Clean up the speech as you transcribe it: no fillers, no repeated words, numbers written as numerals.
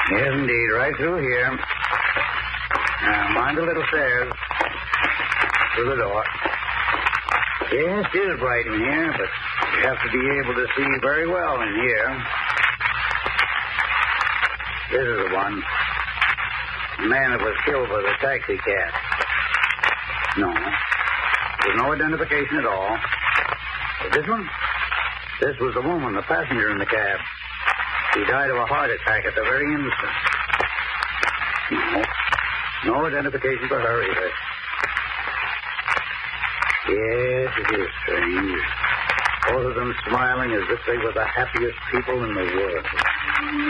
Yes, indeed. Right through here. Now, mind the little stairs. Through the door. Yes, it is bright in here, but you have to be able to see very well in here. This is the one. The man that was killed by the taxi cab. No. There's no identification at all. But this one? This was the woman, the passenger in the cab. She died of a heart attack at the very instant. No identification for her either. Yes, it is strange. Both of them smiling as if they were the happiest people in the world.